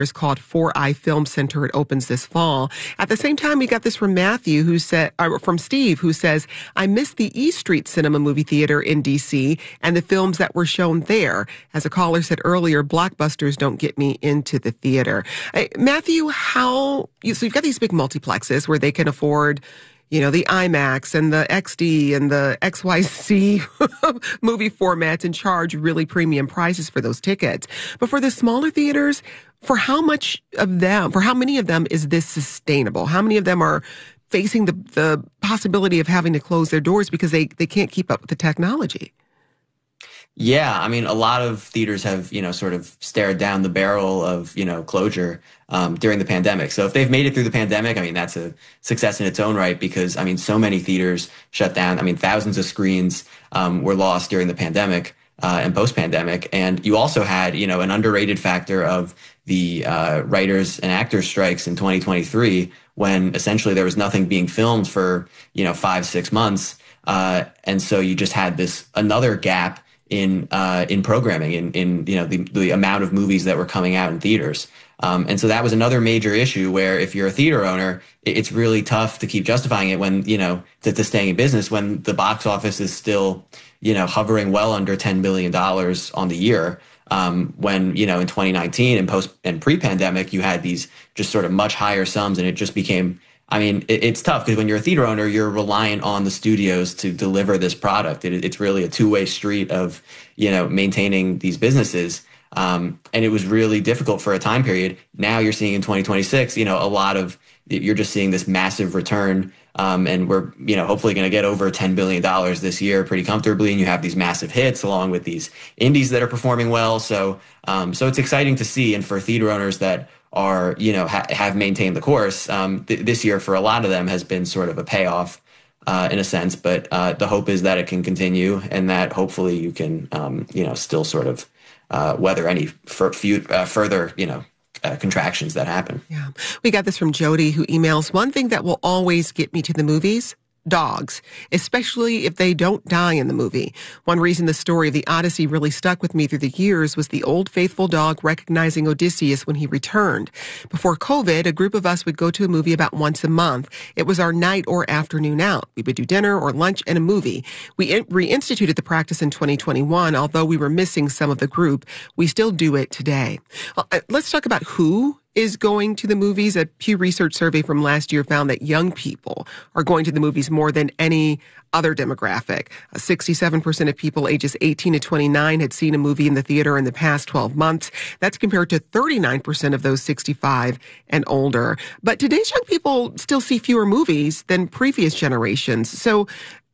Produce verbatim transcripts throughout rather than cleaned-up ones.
It's called Four Eye Film Center. It opens this fall. At the same time, we got this from Matthew, who said, uh, from Steve, who says, I miss the E Street Cinema movie theater in D C and the films that were shown there. As a caller said earlier, blockbusters don't get me into the theater. Uh, Matthew, how, you, so you've got these big multiplexes where they can afford, you know, the IMAX and the X D and the X Y Z movie formats and charge really premium prices for those tickets. But for the smaller theaters, for how much of them, for how many of them is this sustainable? How many of them are facing the, the possibility of having to close their doors because they, they can't keep up with the technology? Yeah, I mean, a lot of theaters have, you know, sort of stared down the barrel of, you know, closure um, during the pandemic. So if they've made it through the pandemic, I mean, that's a success in its own right, because, I mean, so many theaters shut down. I mean, thousands of screens um, were lost during the pandemic uh, and post-pandemic. And you also had, you know, an underrated factor of the uh, writers and actors strikes in twenty twenty-three, when essentially there was nothing being filmed for, you know, five, six months. Uh, and so you just had this another gap in uh, in programming, in, in you know the, the amount of movies that were coming out in theaters. Um, and so that was another major issue where if you're a theater owner, it, it's really tough to keep justifying it when, you know, to, to staying in business when the box office is still, you know, hovering well under ten billion dollars on the year. Um, when, you know, in twenty nineteen and post and pre-pandemic, you had these just sort of much higher sums, and it just became, I mean, it, it's tough because when you're a theater owner, you're reliant on the studios to deliver this product. It, it's really a two-way street of, you know, maintaining these businesses. Um, and it was really difficult for a time period. Now you're seeing in twenty twenty-six, you know, a lot of, you're just seeing this massive return. Um, and we're, you know, hopefully going to get over ten billion dollars this year pretty comfortably. And you have these massive hits along with these indies that are performing well. So, um, so it's exciting to see. And for theater owners that are, you know, ha- have maintained the course, um, th- this year for a lot of them has been sort of a payoff uh, in a sense. But uh, the hope is that it can continue and that hopefully you can, um, you know, still sort of uh, weather any f- few, uh, further, you know, Uh, contractions that happen. Yeah. We got this from Jody, who emails, one thing that will always get me to the movies, dogs, especially if they don't die in the movie. One reason the story of the Odyssey really stuck with me through the years was the old faithful dog recognizing Odysseus when he returned. Before COVID, a group of us would go to a movie about once a month. It was our night or afternoon out. We would do dinner or lunch and a movie. We in- reinstituted the practice in twenty twenty-one. Although we were missing some of the group, we still do it today. Well, uh, let's talk about who is going to the movies. A Pew Research survey from last year found that young people are going to the movies more than any other demographic. Uh, sixty-seven percent of people ages eighteen to twenty-nine had seen a movie in the theater in the past twelve months. That's compared to thirty-nine percent of those sixty-five and older. But today's young people still see fewer movies than previous generations. So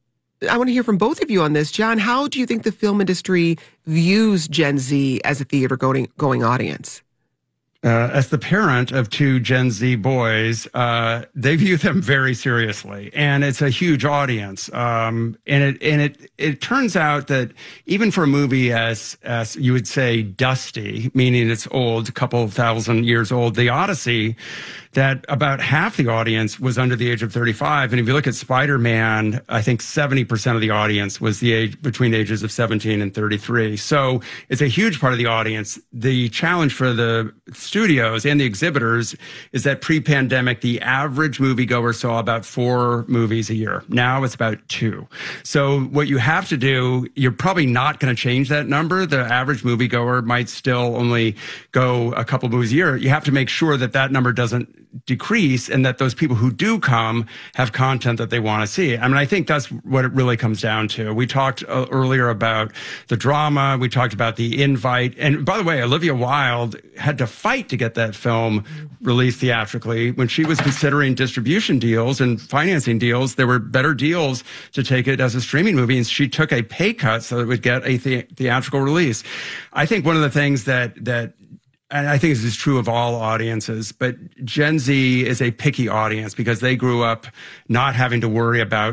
I want to hear from both of you on this. John, how do you think the film industry views Gen Z as a theater going, going audience? Uh, as the parent of two Gen Z boys, uh, they view them very seriously, and it's a huge audience. Um, and it and it it turns out that even for a movie as as you would say dusty, meaning it's old, a couple thousand years old, The Odyssey, that about half the audience was under the age of thirty-five. And if you look at Spider-Man, I think seventy percent of the audience was the age between the ages of seventeen and thirty-three. So it's a huge part of the audience. The challenge for the studios and the exhibitors is that pre-pandemic, the average moviegoer saw about four movies a year. Now it's about two. So what you have to do, you're probably not going to change that number. The average moviegoer might still only go a couple movies a year. You have to make sure that that number doesn't decrease and that those people who do come have content that they want to see. I mean, I think that's what it really comes down to. We talked uh, earlier about the drama. We talked about the invite. And by the way, Olivia Wilde had to fight to get that film released theatrically. When she was considering distribution deals and financing deals, there were better deals to take it as a streaming movie. And she took a pay cut so it would get a the- theatrical release. I think one of the things that, that and I think this is true of all audiences, but Gen Z is a picky audience because they grew up not having to worry about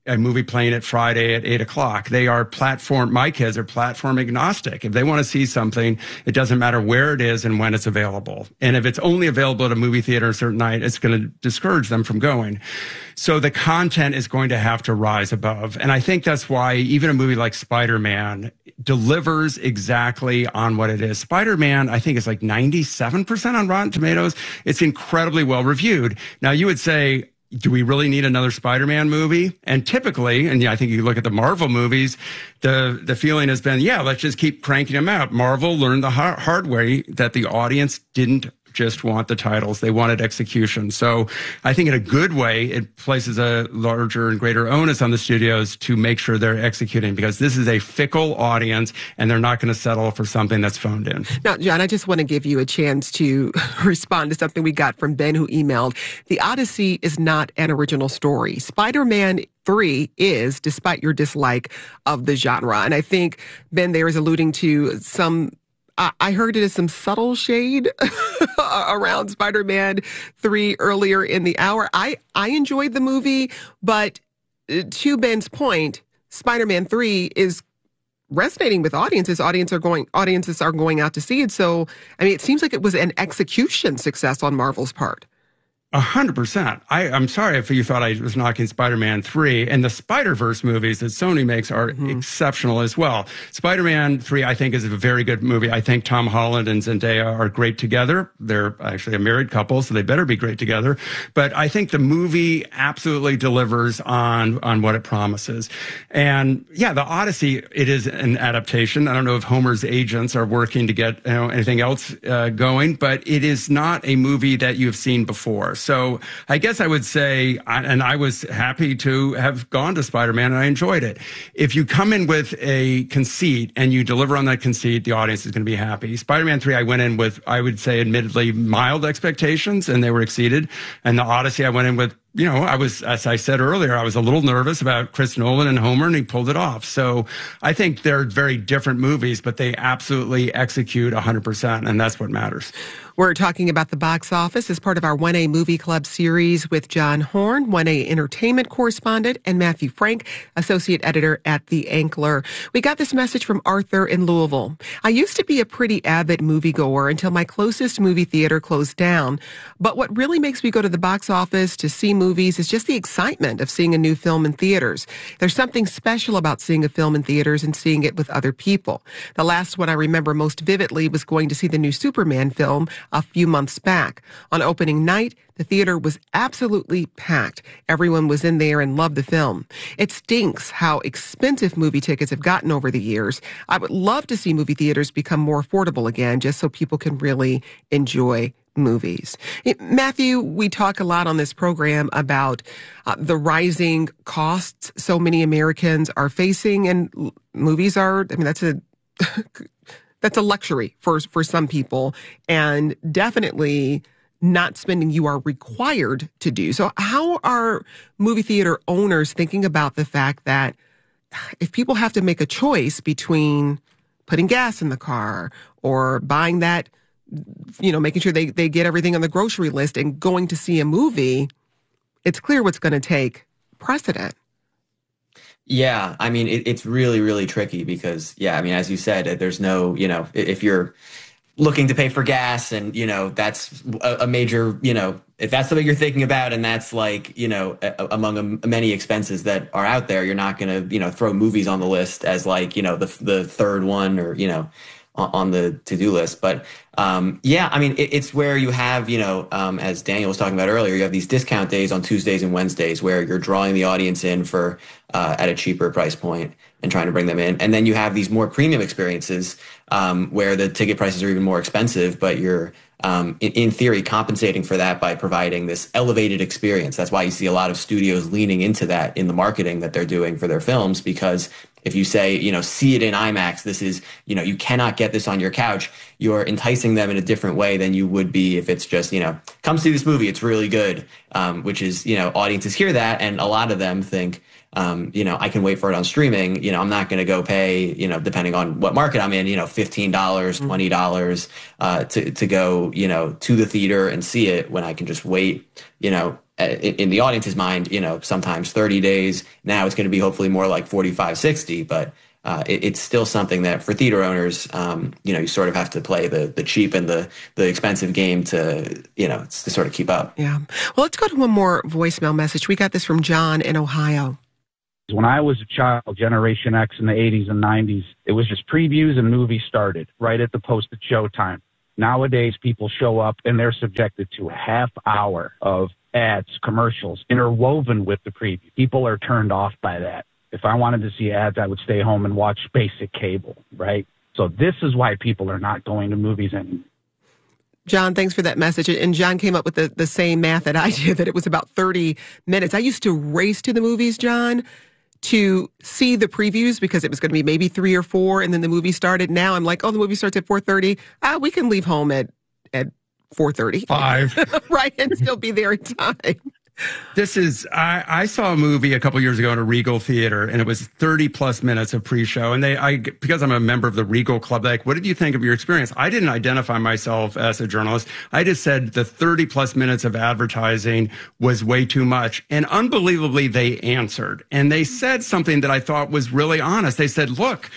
a movie playing at Friday at eight o'clock. They are platform, my kids are platform agnostic. If they want to see something, it doesn't matter where it is and when it's available. And if it's only available at a movie theater a certain night, it's going to discourage them from going. So the content is going to have to rise above. And I think that's why even a movie like Spider-Man delivers exactly on what it is. Spider-Man, I think, is like ninety-seven percent on Rotten Tomatoes. It's incredibly well reviewed. Now, you would say, do we really need another Spider-Man movie? And typically, and I think you look at the Marvel movies, the the feeling has been, yeah, let's just keep cranking them out. Marvel learned the hard, hard way that the audience didn't just want the titles. They wanted execution. So I think in a good way, it places a larger and greater onus on the studios to make sure they're executing, because this is a fickle audience and they're not going to settle for something that's phoned in. Now, John, I just want to give you a chance to respond to something we got from Ben, who emailed. The Odyssey is not an original story. Spider-Man three is, despite your dislike of the genre. And I think Ben there is alluding to some I heard it as some subtle shade around Spider-Man three earlier in the hour. I, I enjoyed the movie, but to Ben's point, Spider-Man three is resonating with audiences. Audience are going, audiences are going out to see it. So, I mean, it seems like it was an execution success on Marvel's part. A hundred percent. I, I'm sorry if you thought I was knocking Spider-Man three, and the Spider-Verse movies that Sony makes are mm-hmm. exceptional as well. Spider-Man three, I think, is a very good movie. I think Tom Holland and Zendaya are great together. They're actually a married couple, so they better be great together. But I think the movie absolutely delivers on, on what it promises. And yeah, the Odyssey, it is an adaptation. I don't know if Homer's agents are working to get, you know, anything else uh, going, but it is not a movie that you've seen before. So I guess I would say, and I was happy to have gone to Spider-Man and I enjoyed it. If you come in with a conceit and you deliver on that conceit, the audience is going to be happy. Spider-Man three, I went in with, I would say, admittedly mild expectations, and they were exceeded. And the Odyssey, I went in with, you know, I was, as I said earlier, I was a little nervous about Chris Nolan and Homer, and he pulled it off. So I think they're very different movies, but they absolutely execute one hundred percent, and that's what matters. We're talking about the box office as part of our one A Movie Club series with John Horn, one A Entertainment correspondent, and Matthew Frank, associate editor at The Ankler. We got this message from Arthur in Louisville. I used to be a pretty avid moviegoer until my closest movie theater closed down. But what really makes me go to the box office to see movies is just the excitement of seeing a new film in theaters. There's something special about seeing a film in theaters and seeing it with other people. The last one I remember most vividly was going to see the new Superman film a few months back. On opening night, the theater was absolutely packed. Everyone was in there and loved the film. It stinks how expensive movie tickets have gotten over the years. I would love to see movie theaters become more affordable again, just so people can really enjoy movies. Matthew, we talk a lot on this program about uh, the rising costs so many Americans are facing, and movies are, I mean, that's a that's a luxury for for some people, and definitely not spending you are required to do. So how are movie theater owners thinking about the fact that if people have to make a choice between putting gas in the car or buying that, you know, making sure they, they get everything on the grocery list and going to see a movie, it's clear what's going to take precedent. Yeah, I mean, it, it's really, really tricky because, yeah, I mean, as you said, there's no, you know, if you're looking to pay for gas and, you know, that's a, a major, you know, if that's something you're thinking about and that's like, you know, a, among many expenses that are out there, you're not going to, you know, throw movies on the list as like, you know, the the third one or, you know, on the to-do list. But um, yeah, I mean, it, it's where you have, you know, um, as Daniel was talking about earlier, you have these discount days on Tuesdays and Wednesdays where you're drawing the audience in for uh, at a cheaper price point and trying to bring them in. And then you have these more premium experiences um, where the ticket prices are even more expensive, but you're um, in, in theory compensating for that by providing this elevated experience. That's why you see a lot of studios leaning into that in the marketing that they're doing for their films, because if you say, you know, see it in IMAX, this is, you know, you cannot get this on your couch, you're enticing them in a different way than you would be if it's just, you know, come see this movie, it's really good, um, which is, you know, audiences hear that and a lot of them think, um, you know, I can wait for it on streaming. You know, I'm not going to go pay, you know, depending on what market I'm in, you know, fifteen dollars, twenty dollars uh, to, to go, you know, to the theater and see it when I can just wait, you know, in, in the audience's mind, you know, sometimes thirty days. Now it's going to be hopefully more like forty-five, sixty, but Uh, it, it's still something that for theater owners, um, you know, you sort of have to play the the cheap and the the expensive game to, you know, to sort of keep up. Yeah. Well, let's go to one more voicemail message. We got this from John in Ohio. When I was a child, Generation X in the eighties and nineties, it was just previews and movies started right at the posted showtime. Nowadays, people show up and they're subjected to a half hour of ads, commercials, interwoven with the preview. People are turned off by that. If I wanted to see ads, I would stay home and watch basic cable, right? So this is why people are not going to movies anymore. John, thanks for that message. And John came up with the, the same math that I did, that it was about thirty minutes. I used to race to the movies, John, to see the previews because it was going to be maybe three or four, and then the movie started. Now I'm like, oh, the movie starts at four thirty. Ah, we can leave home at, at four thirty. Five. Right, and still be there in time. This is, I, I saw a movie a couple years ago in a Regal theater, and it was thirty plus minutes of pre-show. And they, I, because I'm a member of the Regal Club, like, what did you think of your experience? I didn't identify myself as a journalist. I just said the thirty plus minutes of advertising was way too much. And unbelievably, they answered. And they said something that I thought was really honest. They said, look,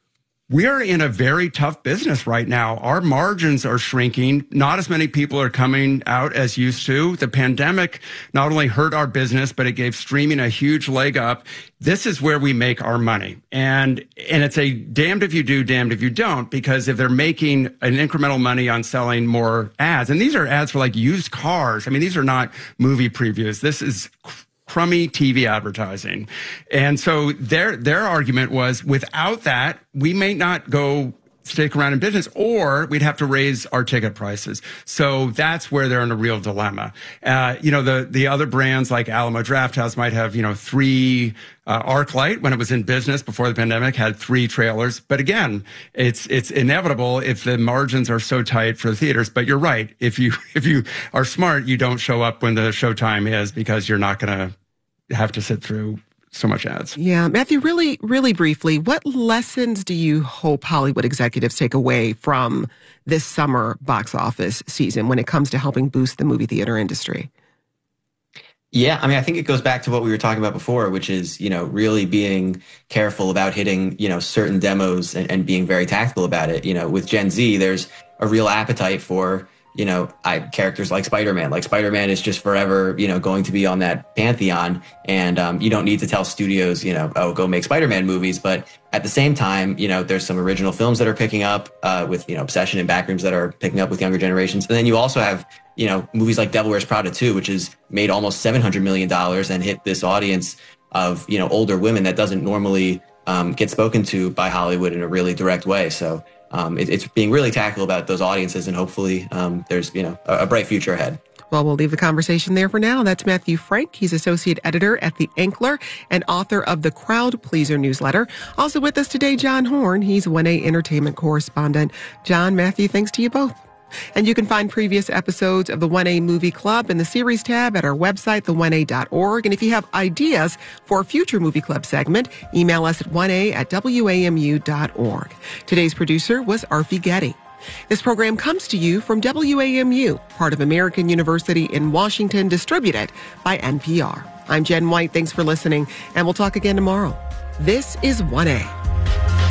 we're in a very tough business right now. Our margins are shrinking. Not as many people are coming out as used to. The pandemic not only hurt our business, but it gave streaming a huge leg up. This is where we make our money. And, and it's a damned if you do, damned if you don't, because if they're making an incremental money on selling more ads, and these are ads for like used cars. I mean, these are not movie previews. This is crummy T V advertising. And so their their argument was, without that, we may not go stick around in business, or we'd have to raise our ticket prices. So that's where they're in a real dilemma. Uh, you know, the the other brands like Alamo Drafthouse might have, you know, three, uh, ArcLight, when it was in business before the pandemic, had three trailers. But again, it's it's inevitable if the margins are so tight for the theaters. But you're right. If you if you are smart, you don't show up when the showtime is, because you're not going to have to sit through so much ads. Yeah. Matthew, really, really briefly, what lessons do you hope Hollywood executives take away from this summer box office season when it comes to helping boost the movie theater industry? Yeah, I mean, I think it goes back to what we were talking about before, which is, you know, really being careful about hitting, you know, certain demos and, and being very tactical about it. You know, with Gen Z, there's a real appetite for, you know, I, characters like Spider-Man. Like Spider-Man is just forever, you know, going to be on that pantheon. And um, you don't need to tell studios, you know, oh, go make Spider-Man movies. But at the same time, you know, there's some original films that are picking up uh, with, you know, Obsession and Backrooms that are picking up with younger generations. And then you also have, you know, movies like Devil Wears Prada two, which has made almost seven hundred million dollars and hit this audience of, you know, older women that doesn't normally um, get spoken to by Hollywood in a really direct way. So Um, it, it's being really tactical about those audiences, and hopefully um, there's, you know, a, a bright future ahead. Well, we'll leave the conversation there for now. That's Matthew Frank. He's associate editor at The Ankler and author of the Crowd Pleaser newsletter. Also with us today, John Horn. He's one A entertainment correspondent. John, Matthew, thanks to you both. And you can find previous episodes of the one A Movie Club in the series tab at our website, the one a dot org. And if you have ideas for a future Movie Club segment, email us at one a at w a m u dot org. Today's producer was Arfi Getty. This program comes to you from W A M U, part of American University in Washington, distributed by N P R. I'm Jen White. Thanks for listening, and we'll talk again tomorrow. This is one A.